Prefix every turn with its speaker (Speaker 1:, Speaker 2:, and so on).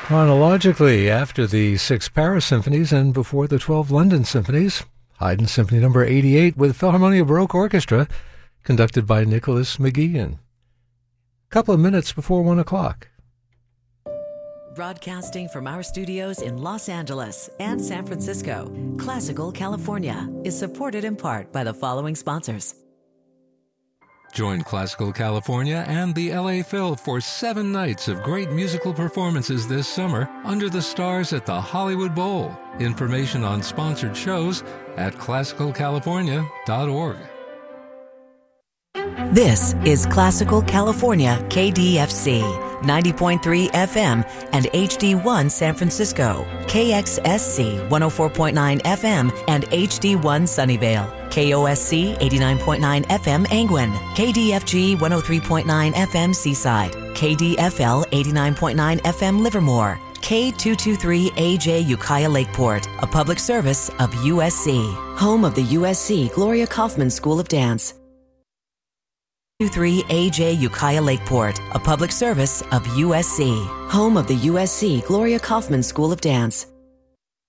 Speaker 1: Chronologically, after the 6 Paris symphonies and before the 12 London symphonies, Haydn Symphony No. 88 with Philharmonia Baroque Orchestra, conducted by Nicholas McGeehan. A couple of minutes before 1 o'clock.
Speaker 2: Broadcasting from our studios in Los Angeles and San Francisco, Classical California is supported in part by the following sponsors.
Speaker 3: Join Classical California and the LA Phil for 7 nights of great musical performances this summer under the stars at the Hollywood Bowl. Information on sponsored shows at classicalcalifornia.org.
Speaker 2: This is Classical California KDFC, 90.3 FM and HD1 San Francisco, KXSC 104.9 FM and HD1 Sunnyvale, KOSC 89.9 FM Angwin, KDFG 103.9 FM Seaside, KDFL 89.9 FM Livermore, K223AJ Ukiah Lakeport, a public service of USC, home of the USC Gloria Kaufman School of Dance. 23AJ Ukiah Lakeport, a public service of USC, home of the USC Gloria Kaufman School of Dance.